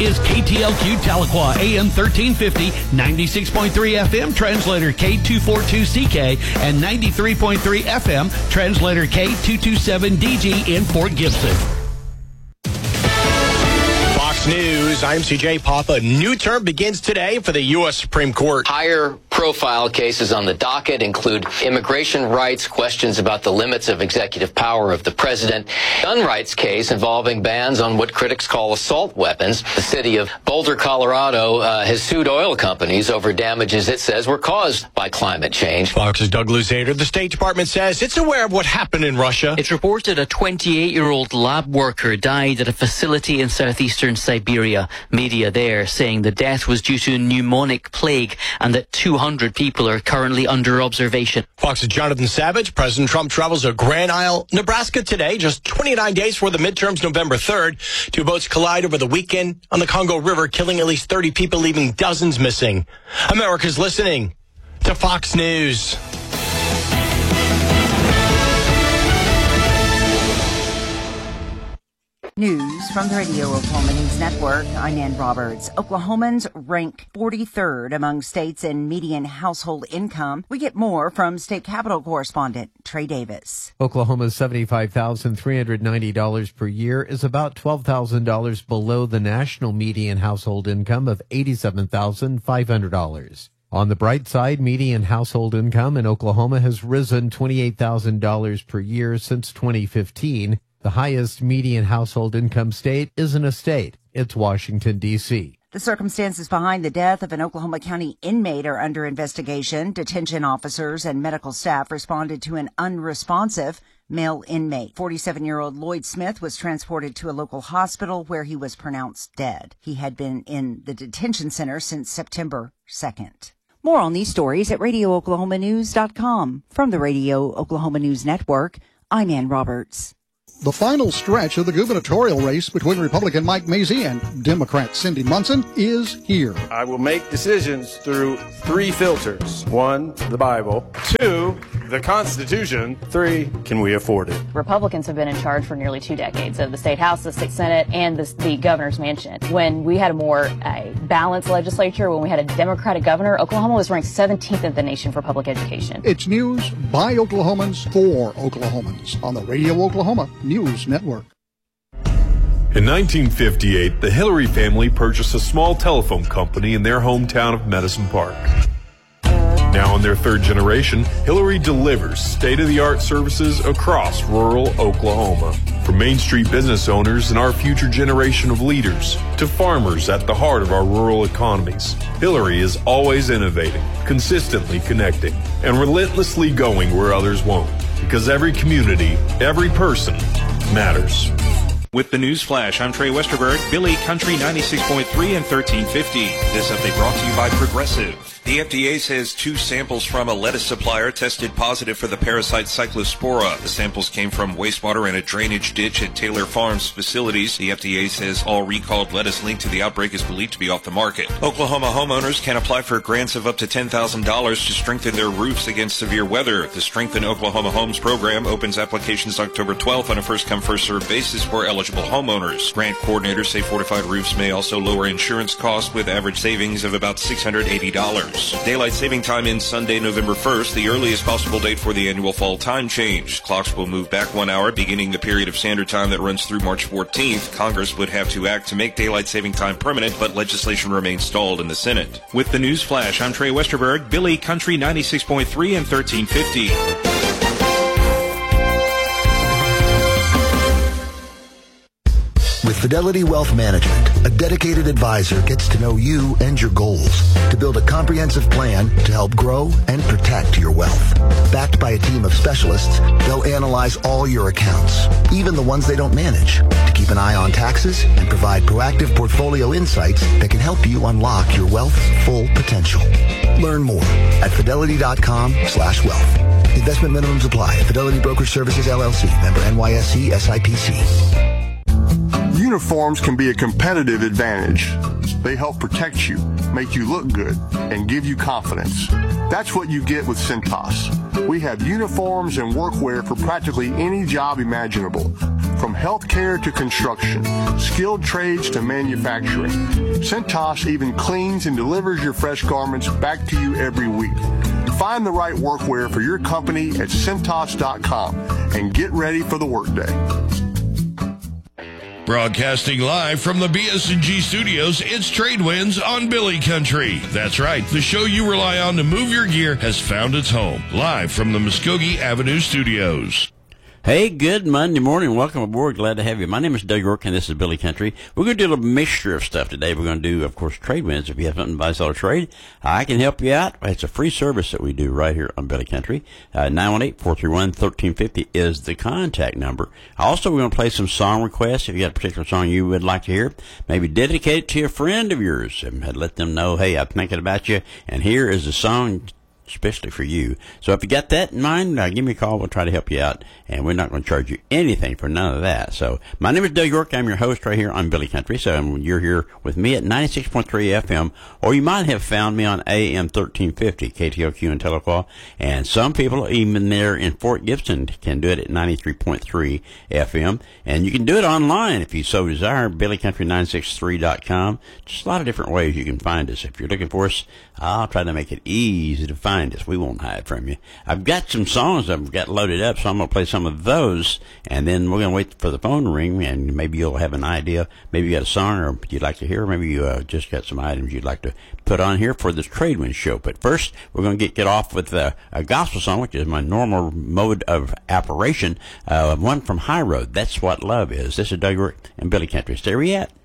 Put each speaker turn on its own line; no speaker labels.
is KTLQ Tahlequah, AM 1350, 96.3 FM, translator K242CK, and 93.3 FM, translator K227DG in Fort Gibson.
Fox News, I'm CJ Papa. New term begins today for the U.S. Supreme Court.
Higher profile cases on the docket include immigration rights, questions about the limits of executive power of the president, gun rights case involving bans on what critics call assault weapons. The city of Boulder, Colorado has sued oil companies over damages it says were caused by climate change.
Fox's Doug Luzader. The State Department says it's aware of what happened in Russia.
It's reported a 28-year-old lab worker died at a facility in southeastern Siberia. Media there saying the death was due to pneumonic plague and that 200 people are currently under observation.
Fox's Jonathan Savage. President Trump travels to Grand Isle, Nebraska today, just 29 days before the midterms, November 3rd. Two boats collide over the weekend on the Congo River, killing at least 30 people, leaving dozens missing. America's listening to Fox News.
News from the Radio Oklahoma News Network. I'm Ann Roberts. Oklahomans rank 43rd among states in median household income. We get more from State Capitol correspondent Trey Davis.
Oklahoma's $75,390 per year is about $12,000 below the national median household income of $87,500. On the bright side, median household income in Oklahoma has risen $28,000 per year since 2015. The highest median household income state isn't a state. It's Washington, D.C.
The circumstances behind the death of an Oklahoma County inmate are under investigation. Detention officers and medical staff responded to an unresponsive male inmate. 47-year-old Lloyd Smith was transported to a local hospital where he was pronounced dead. He had been in the detention center since September 2nd. More on these stories at RadioOklahomaNews.com. From the Radio Oklahoma News Network, I'm Ann Roberts.
The final stretch of the gubernatorial race between Republican Mike Mazzei and Democrat Cindy Munson is here.
I will make decisions through three filters. 1, the Bible. 2, the Constitution. 3, can we afford it?
Republicans have been in charge for nearly 2 decades of the State House, the State Senate, and the governor's mansion. When we had a more balanced legislature, when we had a Democratic governor, Oklahoma was ranked 17th in the nation for public education.
It's news by Oklahomans for Oklahomans on the Radio Oklahoma News Network.
In 1958, the Hillary family purchased a small telephone company in their hometown of Medicine Park. Now in their third generation, Hillary delivers state-of-the-art services across rural Oklahoma. From Main Street business owners and our future generation of leaders to farmers at the heart of our rural economies, Hillary is always innovating, consistently connecting, and relentlessly going where others won't. Because every community, every person matters.
With the News Flash, I'm Trey Westerberg, Billy Country 96.3 and 1350. This update brought to you by Progressive. The FDA says 2 samples from a lettuce supplier tested positive for the parasite Cyclospora. The samples came from wastewater in a drainage ditch at Taylor Farms facilities. The FDA says all recalled lettuce linked to the outbreak is believed to be off the market. Oklahoma homeowners can apply for grants of up to $10,000 to strengthen their roofs against severe weather. The Strengthen Oklahoma Homes program opens applications October 12th on a first-come, first-served basis for eligible homeowners. Grant coordinators say fortified roofs may also lower insurance costs with average savings of about $680. Daylight saving time ends Sunday, November 1st, the earliest possible date for the annual fall time change. Clocks will move back 1 hour, beginning the period of standard time that runs through March 14th. Congress would have to act to make daylight saving time permanent, but legislation remains stalled in the Senate. With the News Flash, I'm Trey Westerberg, Billy Country 96.3 and 1350.
With Fidelity Wealth Management, a dedicated advisor gets to know you and your goals to build a comprehensive plan to help grow and protect your wealth. Backed by a team of specialists, they'll analyze all your accounts, even the ones they don't manage, to keep an eye on taxes and provide proactive portfolio insights that can help you unlock your wealth's full potential. Learn more at fidelity.com/wealth. Investment minimums apply. Fidelity Brokerage Services, LLC. Member NYSE, SIPC.
Uniforms can be a competitive advantage. They help protect you, make you look good, and give you confidence. That's what you get with Cintas. We have uniforms and workwear for practically any job imaginable. From healthcare to construction, skilled trades to manufacturing, Cintas even cleans and delivers your fresh garments back to you every week. Find the right workwear for your company at Cintas.com and get ready for the workday.
Broadcasting live from the BS&G studios, it's Trade Winds on Billy Country. That's right, the show you rely on to move your gear has found its home. Live from the Muskogee Avenue studios.
Hey, good Monday morning. Welcome aboard. Glad to have you. My name is Doug York, and this is Billy Country. We're going to do a little mixture of stuff today. We're going to do, of course, Trade Winds. If you have something to buy, sell, or trade, I can help you out. It's a free service that we do right here on Billy Country. 918-431-1350 is the contact number. Also, we're going to play some song requests. If you got a particular song you would like to hear, maybe dedicate it to a friend of yours and let them know, hey, I'm thinking about you, and here is the song especially for you. So if you got that in mind, give me a call. We'll try to help you out, and we're not going to charge you anything for none of that. So my name is Doug York. I'm your host right here on Billy Country. So you're here with me at 96.3 FM, or you might have found me on AM 1350, KTOQ in Tahlequah, and some people, even there in Fort Gibson, can do it at 93.3 FM, and you can do it online if you so desire, BillyCountry963.com. Just a lot of different ways you can find us. If you're looking for us, I'll try to make it easy to find us. We won't hide from you. I've got some songs I've got loaded up, so I'm going to play some of those, and then we're going to wait for the phone to ring, and maybe you'll have an idea. Maybe you got a song or you'd like to hear, or maybe you just got some items you'd like to put on here for this Trade Wind show. But first, we're going to get off with a gospel song, which is my normal mode of operation, one from High Road. That's What Love Is. This is Doug York and Billy Country. Stay where you at.